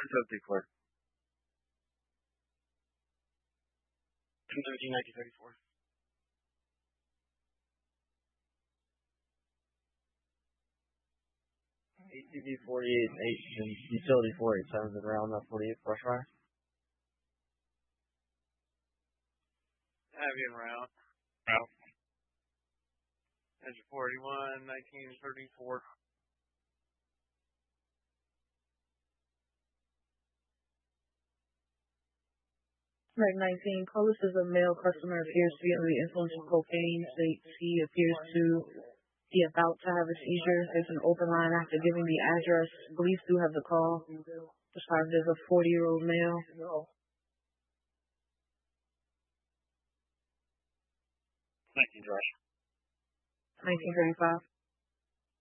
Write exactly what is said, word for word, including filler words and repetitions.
fifty-four. ten seventeen nineteen thirty-four. A T V forty-eight eight and utility four eight seven around that forty-eight brush fire. Avian route. Route. Engine forty-one nineteen thirty-four. Right, nineteen. Call this is a male customer appears to be under the influence of cocaine. States he appears to be about to have a seizure. There's an open line after giving the address. Police do have the call. Described as a forty-year-old male. nineteen drive. nineteen thirty-five.